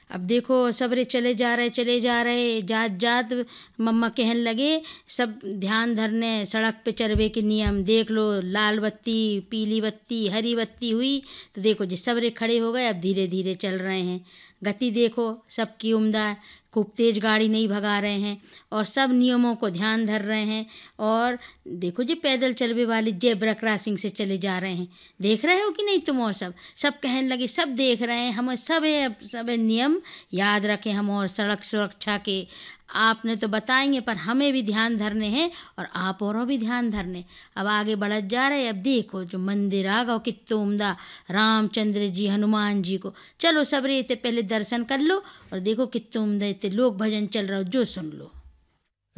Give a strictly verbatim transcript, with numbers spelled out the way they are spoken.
अब देखो सबरे चले जा रहे चले जा रहे, जात जात मम्मा कहन लगे सब ध्यान धरने, सड़क पे चलवे के नियम देख लो, लाल बत्ती, पीली बत्ती, हरी बत्ती हुई तो देखो जी सबरे खड़े हो गए, अब धीरे धीरे चल रहे हैं। गति देखो सबकी उम्दा है, खूब तेज़ गाड़ी नहीं भगा रहे हैं और सब नियमों को ध्यान धर रहे हैं। और देखो जी पैदल चलवे वाले जेब्रा क्रॉसिंग से चले जा रहे हैं, देख रहे हो कि नहीं तुम? और सब सब कहने लगे सब देख रहे हैं, हम सब सब नियम याद रखें हम और सड़क सुरक्षा के। आपने तो बताएंगे पर हमें भी ध्यान धरने हैं और आप औरों भी ध्यान धरने। अब आगे बढ़त जा रहे, अब देखो जो मंदिर आ गो कित्तो उम्दा, रामचंद्र जी हनुमान जी को। चलो सबरे इतने पहले दर्शन कर लो और देखो कित्तो उम्दा इतने लोग भजन चल रहा हो, जो सुन लो।